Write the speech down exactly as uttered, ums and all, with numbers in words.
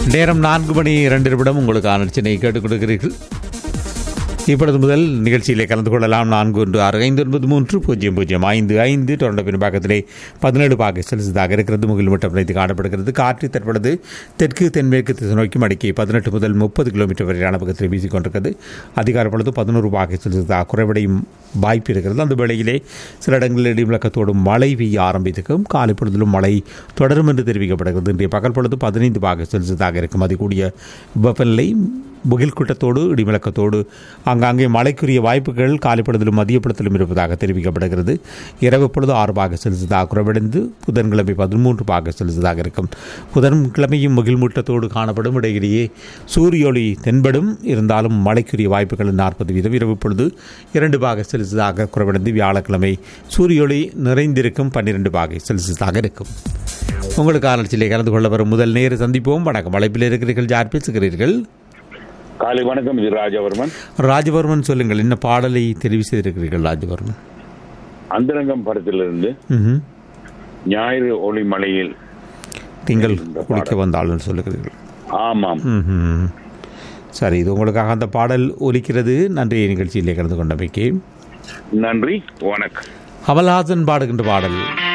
நேரம் நான்கு மணி இரண்டு நிமிடம் உங்களுக்கான சென்னை கேட்டுக் கொடுக்கிறீர்கள். இப்பொழுது முதல் நிகழ்ச்சியிலே கலந்து கொள்ளலாம். நான்கு ஒன்று ஆறு ஐந்து ஒன்பது மூன்று பூஜ்ஜியம் பூஜ்ஜியம் ஐந்து ஐந்து தொடர்ந்த பின்பாக்கத்திலே பதினேழு பாகை செல்சியஸாக இருக்கிறது. முகில் மட்டும் நினைத்து காணப்படுகிறது. காற்று தற்பொழுது தெற்கு தென்மேற்கு திசை நோக்கி மணிக்கு பதினெட்டு முதல் முப்பது கிலோமீட்டர் வரையான பக்கத்தில் வீசிக்கொண்டிருக்கிறது. அதிகார பொழுது பதினோரு பாகை செல்சியஸாக குறைவடையும் வாய்ப்பு இருக்கிறது. அந்த வேளையிலே சில இடங்களில் இடிமுழக்கத்தோடு மழை பெய்ய ஆரம்பித்திருக்கும். காலை பொழுதிலும் மழை தொடரும் என்று தெரிவிக்கப்படுகிறது. இன்றைய பகல் பொழுது பதினைந்து பாகை செல்சியஸாக இருக்கும். அதிகூடிய வெப்பநிலை முகில் கூட்டத்தோடு இடிமுழக்கத்தோடு ஆங்காங்கே மழைக்குரிய வாய்ப்புகள் காலை பொழுதிலும் மதிய பொழுதிலும் இருப்பதாக தெரிவிக்கப்படுகிறது. இரவு பொழுது ஆறு பாக செல்சியஸாக குறைவடைந்து புதன்கிழமை பதிமூன்று பாக செல்சியஸாக இருக்கும். புதன்கிழமையும் முகில் மூட்டத்தோடு காணப்படும். இடையிலேயே சூரியொளி தென்படும். இருந்தாலும் மழைக்குரிய வாய்ப்புகள் நாற்பது வீதம். இரவு பொழுது இரண்டு பாக செல்சியஸாக குறைவடைந்து வியாழக்கிழமை சூரியொளி நிறைந்திருக்கும். பன்னிரண்டு பாகை செல்சியஸாக இருக்கும். உங்களுக்கு ஆராய்ச்சியிலே கலந்து கொள்ள வரும் முதல் நேர சந்திப்போம். வணக்கம். அழைப்பில் இருக்கிறீர்கள். யார் பேசுகிறீர்கள்? காலை வணக்கம். இது ராஜவர்மன். ராஜவர்மன், சொல்லுங்கள். என்ன பாடலை தெரிவு செய்திருக்கிறீர்கள் ராஜவர்மன்? அந்தரங்கம் படத்திலிருந்து ஞாயிறு ஒளி மலையில் நீங்கள் குளிக்க வந்தாலும் சொல்லுகிறீர்கள். ஆமாம். சரி, இது உங்களுக்காக அந்த பாடல் ஒலிக்கிறது. நன்றி நிகழ்ச்சியிலே கலந்து கொண்டமைக்கு. நன்றி. வணக்கம். கமல்ஹாசன் பாடுகின்ற பாடல்.